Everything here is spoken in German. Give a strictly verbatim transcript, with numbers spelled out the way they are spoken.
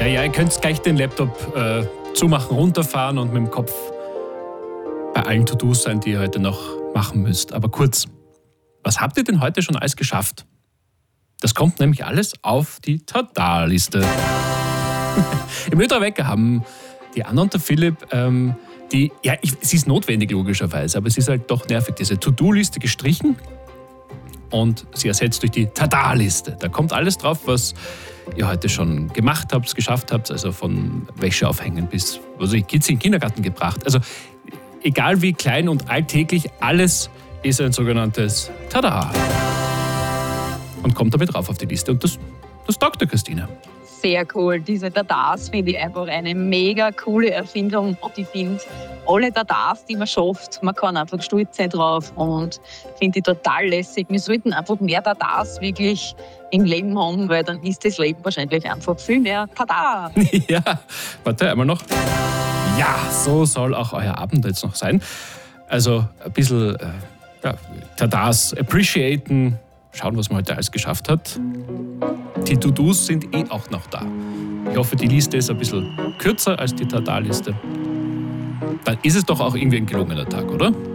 Ja, ja, ihr könnt gleich den Laptop äh, zumachen, runterfahren und mit dem Kopf bei allen To-Dos sein, die ihr heute noch machen müsst. Aber kurz, was habt ihr denn heute schon alles geschafft? Das kommt nämlich alles auf die Tada-Liste. Im Ödra-Wecker haben die Anna und der Philipp, ähm, die, ja, ich, sie ist notwendig logischerweise, aber es ist halt doch nervig, diese To-Do-Liste gestrichen und sie ersetzt durch die Tada-Liste. Da kommt alles drauf, was ihr heute schon gemacht habt, geschafft habt, also von Wäsche aufhängen bis, also Kids in den Kindergarten gebracht. Also egal wie klein und alltäglich, alles ist ein sogenanntes Tada. Und kommt damit rauf auf die Liste. Und das, das taugt der Christine. Sehr cool. Diese Tadas finde ich einfach eine mega coole Erfindung. Und ich finde, alle Tadas, die man schafft, man kann einfach stolz sein drauf. Und finde ich total lässig. Wir sollten einfach mehr Tadas wirklich im Leben haben, weil dann ist das Leben wahrscheinlich einfach viel mehr Tada. Ja, warte, einmal noch. Ja, so soll auch euer Abend jetzt noch sein. Also ein bisschen äh, ja, Tadas appreciaten, schauen, was man heute alles geschafft hat. Die To-Dos sind eh auch noch da. Ich hoffe, die Liste ist ein bisschen kürzer als die Tada-Liste. Dann ist es doch auch irgendwie ein gelungener Tag, oder?